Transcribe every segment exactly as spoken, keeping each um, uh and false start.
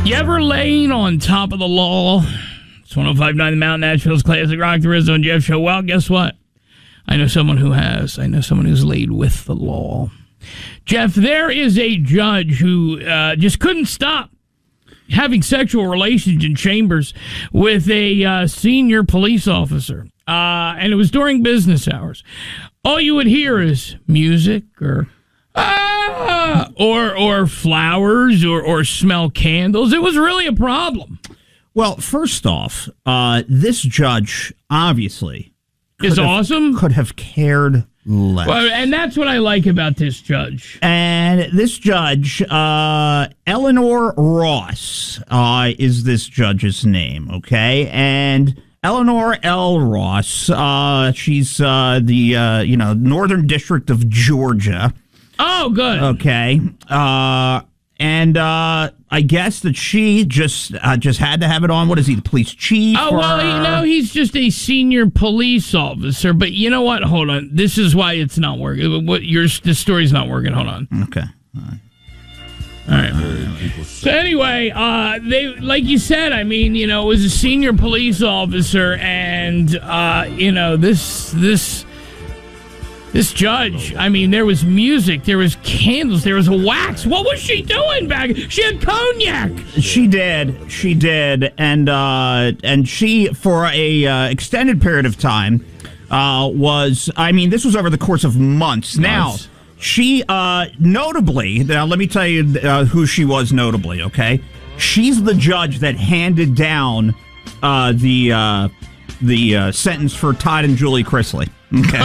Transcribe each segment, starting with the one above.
You ever laid on top of the law? It's one oh five point nine The Mountain, Nashville's classic rock, the Rizzo and Jeff show. Well, guess what? I know someone who has. I know someone who's laid with the law. Jeff, there is a judge who uh, just couldn't stop having sexual relations in chambers with a uh, senior police officer. Uh, and it was during business hours. All you would hear is music or... Ah, or or flowers or, or smell candles. It was really a problem. Well, first off, uh, this judge obviously is have, awesome. Could have cared less. Well, and that's what I like about this judge. And this judge, uh, Eleanor Ross, uh, is this judge's name, okay? And Eleanor L. Ross, uh, she's uh, the uh, you know Northern District of Georgia. Oh, good. Okay. Uh, and uh, I guess that she just uh, just had to have it on. What is he, the police chief? Oh, well, you know, he's just a senior police officer. But you know what? Hold on. This is why it's not working. What your the story's not working. Hold on. Okay. All right. All right. So anyway, uh, they like you said. I mean, you know, it was a senior police officer, and uh, you know this this. This judge, I mean, there was music, there was candles, there was a wax. What was she doing back? She had cognac. She did, she did, and uh, and she, for a uh, extended period of time, uh, was, I mean, this was over the course of months. Months. Now, she, uh, notably, now let me tell you uh, who she was notably, okay? She's the judge that handed down uh, the uh, the uh, sentence for Todd and Julie Chrisley. Okay.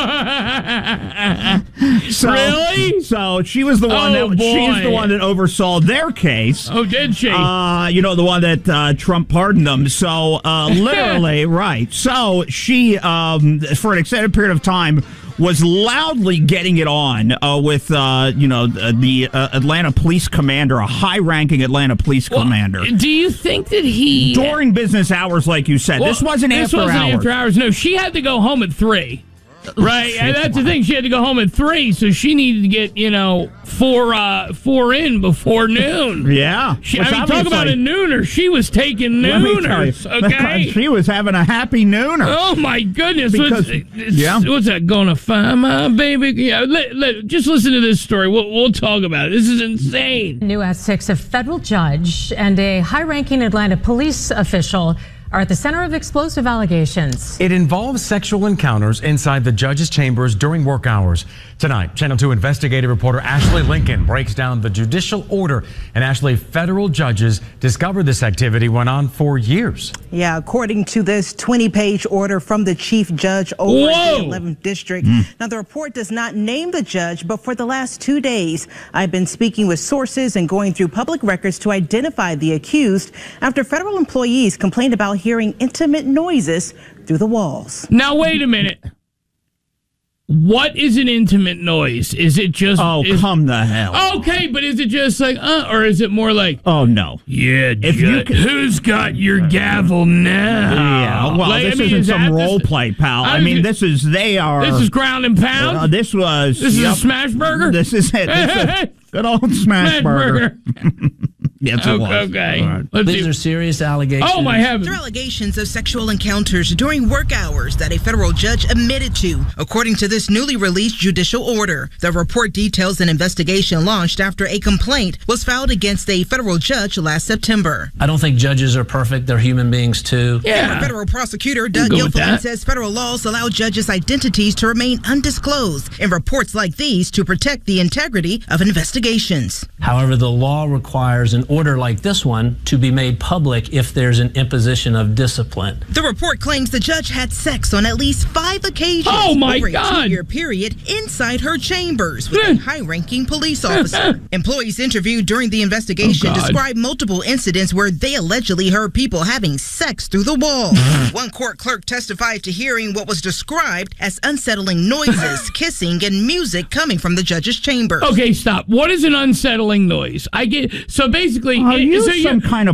so, really? So she was the one oh, that boy. she's the one that oversaw their case. Oh, did she? Uh, you know, the one that uh, Trump pardoned them. So uh, literally, right. So she, um, for an extended period of time, was loudly getting it on uh, with, uh, you know, the, the uh, Atlanta police commander, a high-ranking Atlanta police well, commander. Do you think that he... During business hours, like you said. Well, this wasn't this after wasn't hours. after hours. No, she had to go home at three. Right, and that's the thing. She had to go home at three, so she needed to get, you know, four uh, four in before noon. Yeah. She, I mean, talk about a nooner. She was taking nooners, okay? She was having a happy nooner. Oh, my goodness. Because, what's, yeah. what's that, gonna find my baby? Yeah, let, let, just listen to this story. We'll, we'll talk about it. This is insane. New at six, a federal judge and a high-ranking Atlanta police official are at the center of explosive allegations. It involves sexual encounters inside the judge's chambers during work hours. Tonight, Channel two investigative reporter Ashley Lincoln breaks down the judicial order. And Ashley, federal judges discovered this activity went on for years. Yeah, according to this twenty-page order from the chief judge over in the eleventh district. Mm. Now, the report does not name the judge, but for the last two days, I've been speaking with sources and going through public records to identify the accused after federal employees complained about hearing intimate noises through the walls. Now, wait a minute. What is an intimate noise? Is it just... Oh, is, come the hell. Okay, but is it just like, uh, or is it more like... Oh, no. Yeah, if Judge, you can, who's got your gavel now? Yeah, well, like, this I mean, isn't is some role this, play, pal. I, I mean, mean, this is, they are... This is ground and pound? Uh, this was... This yep, is a smash burger? This is it. This is a good old smash, smash burger. burger. Yes, it okay, was. Okay. Right. These are serious allegations. Oh, my heavens. There are allegations of sexual encounters during work hours that a federal judge admitted to, according to this newly released judicial order. The report details an investigation launched after a complaint was filed against a federal judge last September. I don't think judges are perfect. They're human beings, too. Yeah. Former federal prosecutor Doug Gilfillan says federal laws allow judges' identities to remain undisclosed in reports like these to protect the integrity of investigations. However, the law requires an order like this one to be made public if there's an imposition of discipline. The report claims the judge had sex on at least five occasions oh my over a God. two-year period inside her chambers with a high-ranking police officer. Employees interviewed during the investigation oh described multiple incidents where they allegedly heard people having sex through the wall. One court clerk testified to hearing what was described as unsettling noises, kissing, and music coming from the judge's chambers. Okay, stop. What is an unsettling noise? I get so basically. Are you so some you, kind of